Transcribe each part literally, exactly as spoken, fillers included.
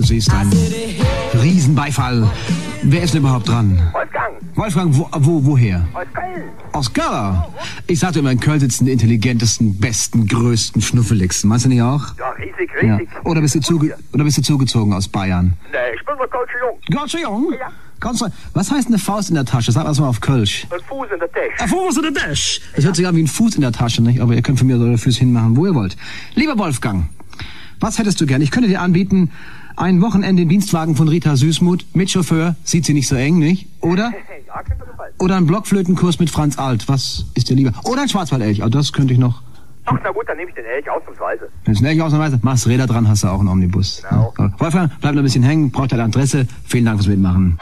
siehst, ein Riesenbeifall. Wer ist denn überhaupt dran? Wolfgang. Wolfgang, wo, wo, woher? Aus Köln. Aus Köln? Ich sagte immer, in Köln sitzen die intelligentesten, besten, größten, schnuffeligsten. Meinst du nicht auch? Ja, riesig, riesig. Ja. Oder, bist du zuge oder bist du zugezogen aus Bayern? Nee, ich bin nur Coach Jung. Ganz jung? Ja. Ganz, was heißt eine Faust in der Tasche? Sag das mal auf Kölsch. Ein Fuß in der Tasche. Ein Fuß in der Tasche. Das hört sich an wie ein Fuß in der Tasche, nicht? Aber ihr könnt von mir eure Füße hinmachen, wo ihr wollt. Lieber Wolfgang, was hättest du gern? Ich könnte dir anbieten, ein Wochenende im Dienstwagen von Rita Süßmuth mit Chauffeur, sieht sie nicht so eng, nicht? Oder? Ja, klingt mir gefallen. Oder ein Blockflötenkurs mit Franz Alt. Was ist dir lieber? Oder ein Schwarzwaldelch. Auch das könnte ich noch. Ach, na gut, dann nehme ich den Elch ausnahmsweise. Wenn es ein Elch ausnahmsweise, machst Räder dran, hast du auch einen Omnibus. Genau. Ja. Wolfgang, bleib noch ein bisschen hängen, braucht deine Adresse. Vielen Dank fürs Mitmachen.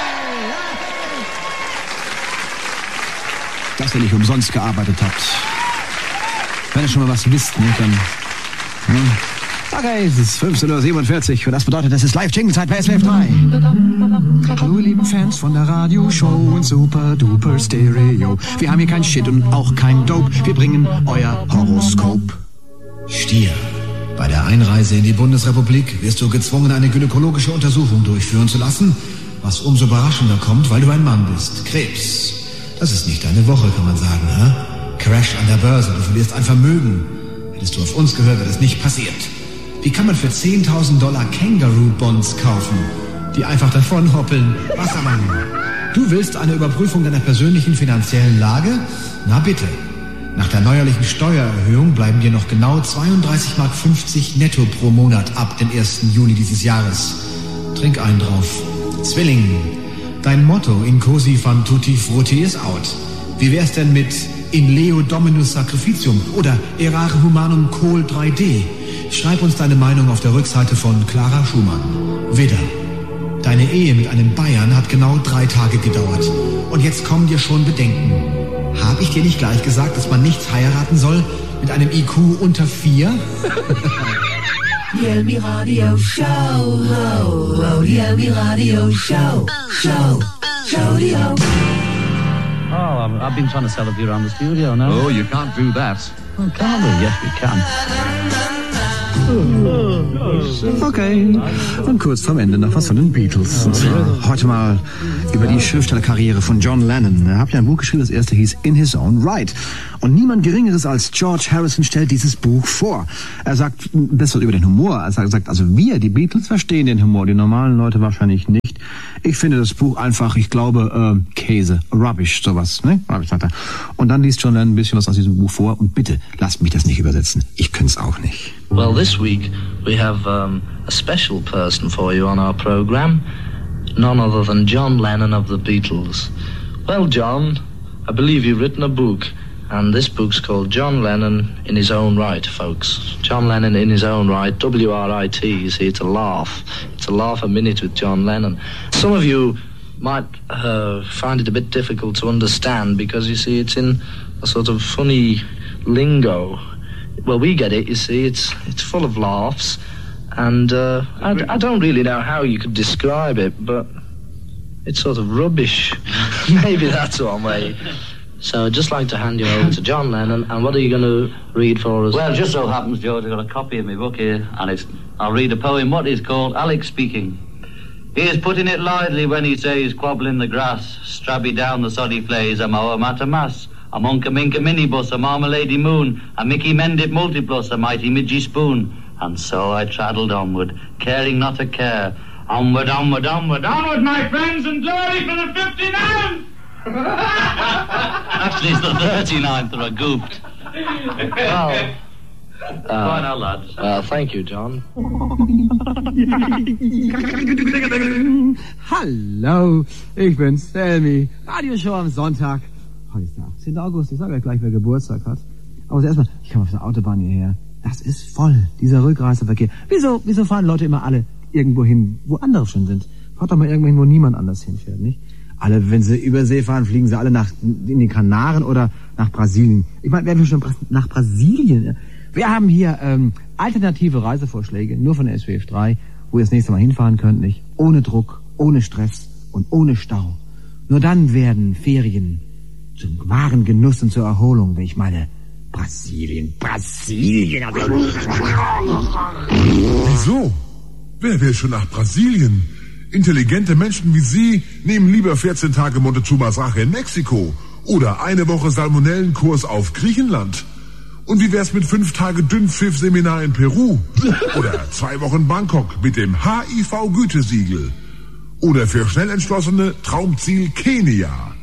Dass ihr nicht umsonst gearbeitet habt. Wenn ihr schon mal was wisst, ne, dann... Hm. Okay, es ist fünfzehn Uhr siebenundvierzig und das bedeutet, es ist Live-Jingle-Zeit bei S W F drei. Hallo, ihr lieben Fans von der Radioshow und Super-Duper Stereo. Wir haben hier kein Shit und auch kein Dope. Wir bringen euer Horoskop. Stier. Bei der Einreise in die Bundesrepublik wirst du gezwungen, eine gynäkologische Untersuchung durchführen zu lassen, was umso überraschender kommt, weil du ein Mann bist. Krebs. Das ist nicht deine Woche, kann man sagen, hä? Crash an der Börse, du verlierst ein Vermögen. Hättest du auf uns gehört, wäre das nicht passiert. Wie kann man für zehntausend Dollar Kangaroo-Bonds kaufen, die einfach davon hoppeln? Wassermann. Du willst eine Überprüfung deiner persönlichen finanziellen Lage? Na bitte. Nach der neuerlichen Steuererhöhung bleiben dir noch genau zweiunddreißig Mark fünfzig netto pro Monat ab dem ersten Juli dieses Jahres. Trink einen drauf. Zwilling. Dein Motto in Cosi fan tutti frutti ist out. Wie wär's denn mit In Leo Dominus Sacrificium oder Errare Humanum Kohl drei D? Schreib uns deine Meinung auf der Rückseite von Clara Schumann. Widder. Deine Ehe mit einem Bayern hat genau drei Tage gedauert. Und jetzt kommen dir schon Bedenken. Habe ich dir nicht gleich gesagt, dass man nichts heiraten soll mit einem I Q unter vier? Die Elmi Radio Show, ho, ho, die Elmi Radio Show, Show, Show, die Ho. Oh, I've, I've been trying to sell a beer around the studio now. Oh, you can't do that. Oh, can we? Yes, we can. Okay, und kurz vorm Ende noch was von den Beatles. Und zwar heute mal über die Schriftstellerkarriere von John Lennon. Er hat ja ein Buch geschrieben, das erste hieß In His Own Right. Und niemand Geringeres als George Harrison stellt dieses Buch vor. Er sagt besser über den Humor. Er sagt, also wir, die Beatles, verstehen den Humor, die normalen Leute wahrscheinlich nicht. Ich finde das Buch einfach, ich glaube, äh, Käse, Rubbish, sowas, ne? Rubbish, sagt er. Und dann liest John Lennon ein bisschen was aus diesem Buch vor und bitte, lasst mich das nicht übersetzen. Ich könnte es auch nicht. Well, this week we have um, a special person for you on our program, none other than John Lennon of the Beatles. Well, John, I believe you've written a book, and this book's called John Lennon in His Own Right, folks. John Lennon in His Own Right, W R I T, you see, it's a laugh. It's a laugh a minute with John Lennon. Some of you might uh, find it a bit difficult to understand because, you see, it's in a sort of funny lingo. Well, we get it, you see, it's it's full of laughs, and uh, I, I don't really know how you could describe it, but it's sort of rubbish. Maybe that's one way. So I'd just like to hand you over to John Lennon, and what are you going to read for us? Well, it just so happens, George, I've got a copy of my book here, and it's I'll read a poem, what is called Alex Speaking. He is putting it lightly when he says, quabbling the grass, strabby down the soddy plays, a moa matamas. A monka minka minibus, a marmalady moon, a Mickey Mendip multiplus, a mighty midgy spoon. And so I traddled onward, caring not a care. Onward, onward, onward, onward, my friends, and glory for the fifty-ninth! Actually, it's the thirty-ninth, or I gooped. Well, uh, Fine, now, lads. Uh, thank you, John. Hallo, ich bin's, Sammy. Radioshow am Sonntag. Heute ist der achtzehnten August, ich sage ja gleich, wer Geburtstag hat. Aber erstmal, ich komme auf der Autobahn hierher. Das ist voll, dieser Rückreiseverkehr. Wieso, wieso fahren Leute immer alle irgendwo hin, wo andere schon sind? Fahrt doch mal irgendwo hin, wo niemand anders hinfährt, nicht? Alle, wenn sie über See fahren, fliegen sie alle nach in den Kanaren oder nach Brasilien. Ich meine, wer will schon nach Brasilien? Wir haben hier ähm, alternative Reisevorschläge, nur von der S W F drei, wo ihr das nächste Mal hinfahren könnt, nicht? Ohne Druck, ohne Stress und ohne Stau. Nur dann werden Ferien zum wahren Genuss und zur Erholung, wenn ich meine Brasilien, Brasilien. Wieso? Wer will schon nach Brasilien? Intelligente Menschen wie Sie nehmen lieber vierzehn Tage Montezumas Rache in Mexiko oder eine Woche Salmonellenkurs auf Griechenland. Und wie wär's mit fünf Tage Dünnpfiff-Seminar in Peru? Oder zwei Wochen Bangkok mit dem H I V-Gütesiegel? Oder für Schnellentschlossene Traumziel Kenia?